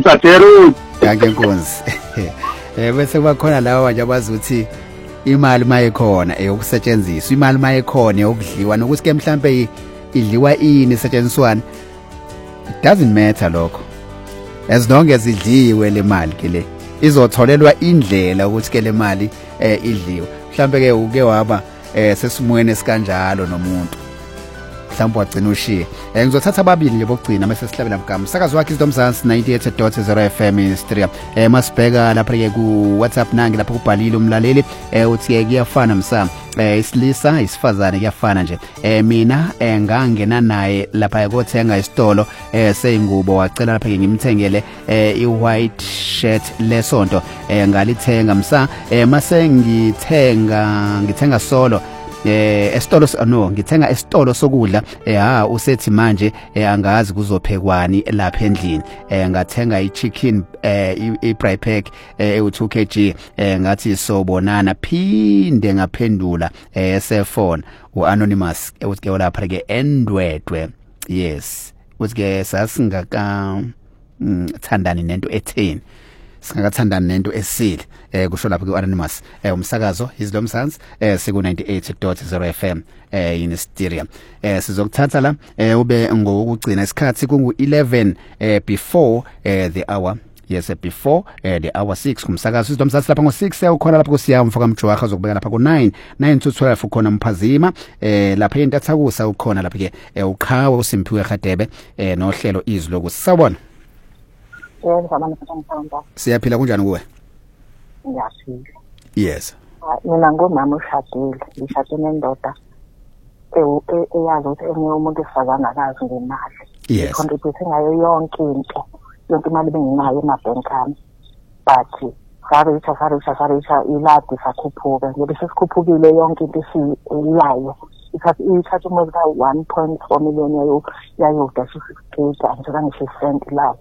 Tateru Yake nkonzi. Bese bakhona lawa nje abazi ukuthi imali mayikhona eyokusetshenziswa, imali mayikhona eyokudliwa nokuthi ke mhlambe idliwa ini isetshenziswana. It doesn't matter lokho. As long as idliwe le mali ke le izotholelwa indlela ukuthi ke le mali idliwe. Mhlambe ke uke waba sesimweni esikanjalo nomuntu. Mhlawumbe wagcina ushiye. Ngizothatha ababili nje bokugcina mase sihlabela mgama. Sakazi wakhe iZomzansi 98.0 FM Istria. Masibheka lapha ke ku WhatsApp nangi lapha kubhalile umlaleli uthi ke kuyafana msamo. Isilisa isifazane kuyafana nje. Mina ngangena naye lapha ekothenga isitolo seyingubo wacela lapha ke ngimthengele i-white shirt lesonto ngalithenga msa mase ngithenga solo esitolo no ngithenga esitolo sokudla usethi manje angazi kuzophekwani lapha endlini ngathenga ichicken i-fry pack u2 kg ngathi sobonana phinde ngaphendula cellphone uanonymous uthi ke lapha ke endwedwe yes uthi ke sasingaka thandani nento etheni singakathandani nento esile kusho lapha ku-anonymous umsakazo iZomzansi siku 98.0 FM in Styria sizokuthatha la ube ngokugcina isikhathi kungu-11 before the hour yes before the hour 6 kumsakazo iZomzansi lapha ngo-6 ukhona lapha kusiyama mfoka mjwaha uzokubeka lapha ku-9 to 12 ukhona mphazima lapha intathakusa ukhona lapha ke uqhawe uSimphiwe Radebe nohlelo izwi lokusabona. Siyaphila kunjani kuwe? Ngiyaphila. Yes. Mina ngomama ushadile, ngishade nendoda eyazi ukuthi enye umuntu esifazana akazi ngemali. Yes. Contribute ngayo yonke into imali benginayo emabank ami. But sarisha iladi sakhuphuka. Ngoba sesikhuphukile yonke into esiyilayo. Ithatha umuntu ka 1.4 million yayo dash 6 angizange ngisesent lawo.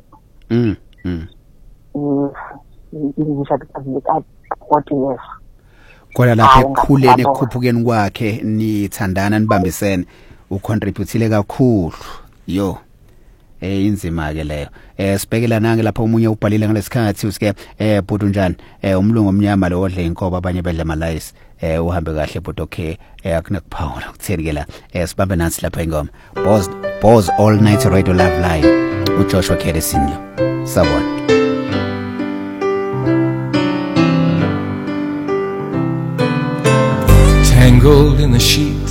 Ngishade ka 40 years. Kodwa lapha ekukhuleni ekukhuphukeni kwakhe nithandana nibambisene ucontributile kakhulu yo inzima ke leyo sibhekela nange lapha umunye ubhalile ngalesikhathi usike bhuti njani umlungu omnyama lo odle inkoba abanye bedla amalayisi uhambe kahle bhuti okay akunakuphawula ukutheni ke la sibambe nansi lapha ingoma Boz All Night Radio Love Line uJoshua Keresin lo sabona. Tangled in the sheet